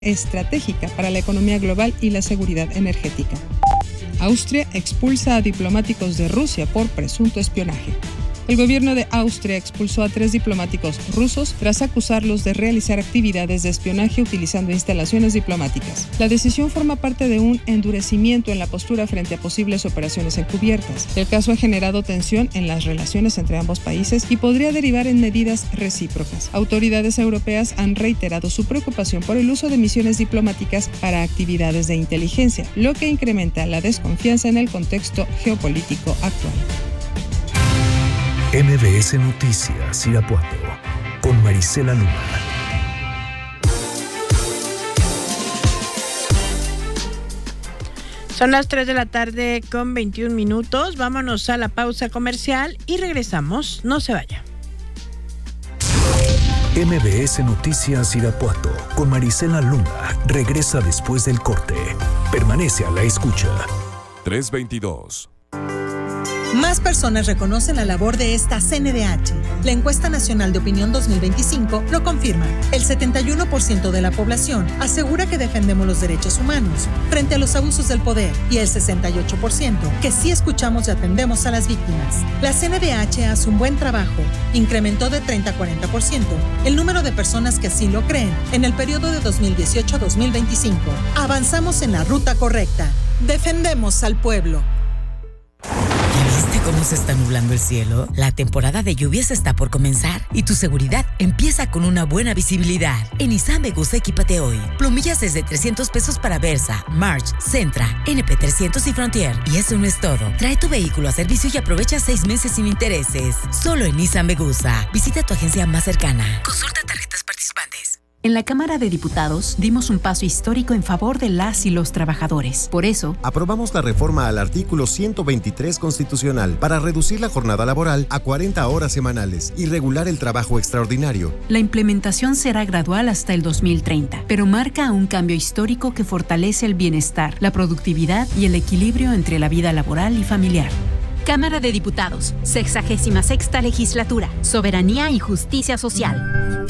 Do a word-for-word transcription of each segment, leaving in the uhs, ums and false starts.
estratégica para la economía global y la seguridad energética. Austria expulsa a diplomáticos de Rusia por presunto espionaje. El gobierno de Austria expulsó a tres diplomáticos rusos tras acusarlos de realizar actividades de espionaje utilizando instalaciones diplomáticas. La decisión forma parte de un endurecimiento en la postura frente a posibles operaciones encubiertas. El caso ha generado tensión en las relaciones entre ambos países y podría derivar en medidas recíprocas. Autoridades europeas han reiterado su preocupación por el uso de misiones diplomáticas para actividades de inteligencia, lo que incrementa la desconfianza en el contexto geopolítico actual. M B S Noticias Irapuato con Marisela Luna. Son las tres de la tarde con veintiún minutos. Vámonos a la pausa comercial y regresamos. No se vaya. M B S Noticias Irapuato con Marisela Luna regresa después del corte. Permanece a la escucha. tres veintidós. Más personas reconocen la labor de esta C N D H. La encuesta nacional de opinión dos mil veinticinco lo confirma. El setenta y uno por ciento de la población asegura que defendemos los derechos humanos frente a los abusos del poder y el sesenta y ocho por ciento que sí escuchamos y atendemos a las víctimas. La C N D H hace un buen trabajo. Incrementó de treinta a cuarenta por ciento el número de personas que así lo creen en el periodo de dos mil dieciocho a dos mil veinticinco. Avanzamos en la ruta correcta. Defendemos al pueblo. ¿Viste cómo se está nublando el cielo? La temporada de lluvias está por comenzar y tu seguridad empieza con una buena visibilidad. En Nissan Megusa equípate hoy. Plomillas desde trescientos pesos para Versa, March, Sentra, N P trescientos y Frontier. Y eso no es todo. Trae tu vehículo a servicio y aprovecha seis meses sin intereses. Solo en Nissan Megusa. Visita tu agencia más cercana. Consulta tarjetas participantes. En la Cámara de Diputados dimos un paso histórico en favor de las y los trabajadores. Por eso, aprobamos la reforma al artículo ciento veintitrés constitucional para reducir la jornada laboral a cuarenta horas semanales y regular el trabajo extraordinario. La implementación será gradual hasta el dos mil treinta, pero marca un cambio histórico que fortalece el bienestar, la productividad y el equilibrio entre la vida laboral y familiar. Cámara de Diputados, sexagésima sexta legislatura, soberanía y justicia social.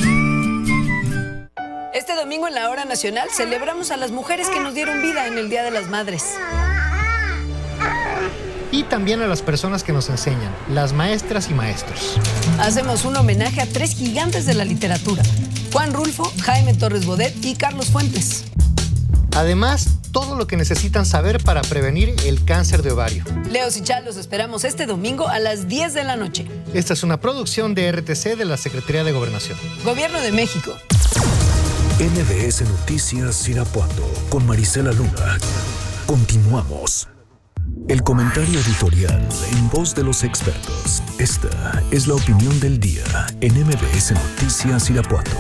Este domingo en la Hora Nacional celebramos a las mujeres que nos dieron vida en el Día de las Madres. Y también a las personas que nos enseñan, las maestras y maestros. Hacemos un homenaje a tres gigantes de la literatura: Juan Rulfo, Jaime Torres Bodet y Carlos Fuentes. Además, todo lo que necesitan saber para prevenir el cáncer de ovario. Leos y Chal, los esperamos este domingo a las diez de la noche. Esta es una producción de R T C de la Secretaría de Gobernación. Gobierno de México. M B S Noticias Irapuato con Marisela Luna. Continuamos. El comentario editorial en voz de los expertos. Esta es la opinión del día en M B S Noticias Irapuato.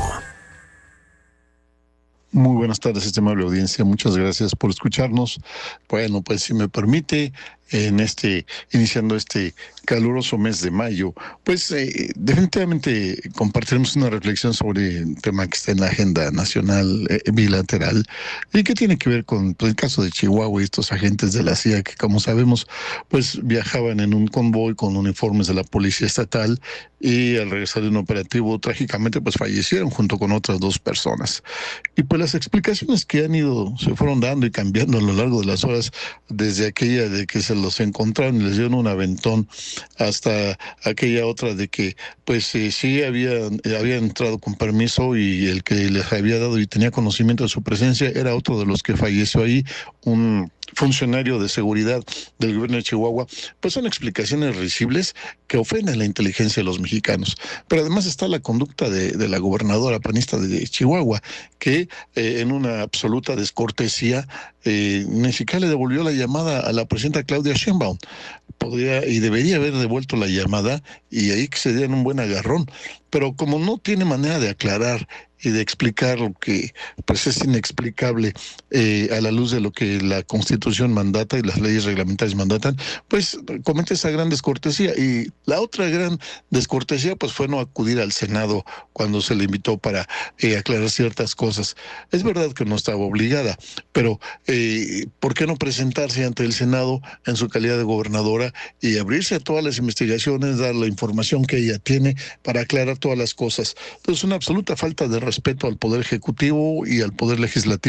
Muy buenas tardes, estimable audiencia. Muchas gracias por escucharnos. Bueno, pues si me permite, en este, iniciando este caluroso mes de mayo, pues eh, definitivamente compartiremos una reflexión sobre un tema que está en la agenda nacional eh, bilateral y que tiene que ver con pues, el caso de Chihuahua y estos agentes de la C I A que, como sabemos, pues viajaban en un convoy con uniformes de la Policía Estatal y al regresar de un operativo trágicamente pues fallecieron junto con otras dos personas. Y pues las explicaciones que han ido, se fueron dando y cambiando a lo largo de las horas, desde aquella de que se los encontraron y les dieron un aventón hasta aquella otra de que pues eh, sí habían, eh, habían entrado con permiso y el que les había dado y tenía conocimiento de su presencia era otro de los que falleció ahí, un funcionario de seguridad del gobierno de Chihuahua. Pues son explicaciones risibles que ofenden la inteligencia de los mexicanos. Pero además está la conducta de, de la gobernadora panista de Chihuahua, que eh, en una absoluta descortesía eh, ni siquiera le devolvió la llamada a la presidenta Claudia Sheinbaum. Podría y debería haber devuelto la llamada y ahí que se dieran un buen agarrón. Pero como no tiene manera de aclarar y de explicar lo que pues es inexplicable eh, a la luz de lo que la Constitución mandata y las leyes reglamentarias mandatan, pues comete esa gran descortesía. Y la otra gran descortesía pues fue no acudir al Senado cuando se le invitó para eh, aclarar ciertas cosas. Es verdad que no estaba obligada, pero eh, ¿por qué no presentarse ante el Senado en su calidad de gobernadora y abrirse a todas las investigaciones, dar la información que ella tiene para aclarar todas las cosas? Entonces, una absoluta falta de respeto al Poder Ejecutivo y al Poder Legislativo.